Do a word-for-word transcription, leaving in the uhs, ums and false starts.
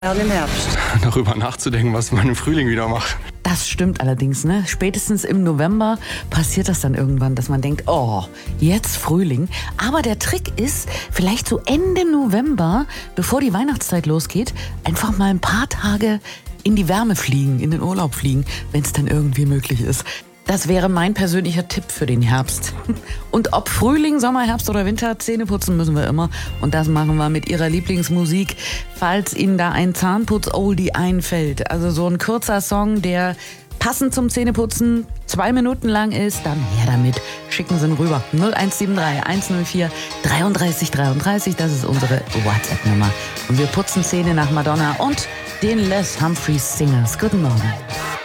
Im Herbst. Darüber nachzudenken, was man im Frühling wieder macht. Das stimmt allerdings, ne? Spätestens im November passiert das dann irgendwann, dass man denkt, oh, jetzt Frühling. Aber der Trick ist, vielleicht so Ende November, bevor die Weihnachtszeit losgeht, einfach mal ein paar Tage in die Wärme fliegen, in den Urlaub fliegen, wenn es dann irgendwie möglich ist. Das wäre mein persönlicher Tipp für den Herbst. Und ob Frühling, Sommer, Herbst oder Winter, Zähne putzen müssen wir immer. Und das machen wir mit Ihrer Lieblingsmusik, falls Ihnen da ein Zahnputz-Oldie einfällt. Also so ein kurzer Song, der passend zum Zähneputzen zwei Minuten lang ist, dann her damit. Schicken Sie ihn rüber. null eins sieben drei eins null vier dreiunddreißig dreiunddreißig, das ist unsere WhatsApp-Nummer. Und wir putzen Zähne nach Madonna und den Les Humphreys Singers. Guten Morgen.